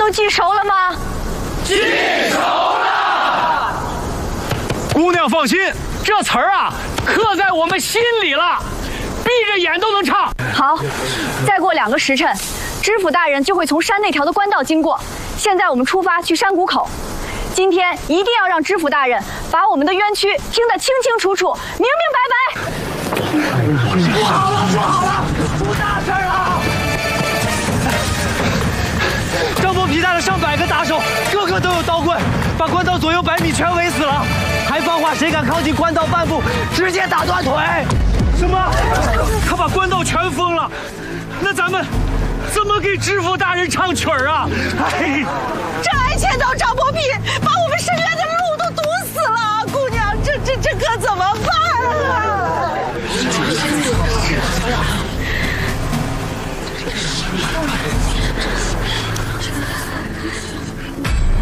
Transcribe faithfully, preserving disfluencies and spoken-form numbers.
都记熟了吗？ 记熟了。 姑娘放心，这词儿啊刻在我们心里了，闭着眼都能唱。 好，再过两个时辰，知府大人就会从山那条的官道经过。现在我们出发去山谷口。今天一定要让知府大人把我们的冤屈听得清清楚楚、明明白白。 不好了，不好了，出大事了！张伯皮带了上百个打手，个个都有刀棍，把官道左右百米全围死了，还放话谁敢靠近官道半步，直接打断腿。什么？他把官道全封了？那咱们怎么给知府大人唱曲儿啊？哎， 这还牵到张伯皮，把我们申冤的路都堵死了，姑娘，这这这可怎么办啊？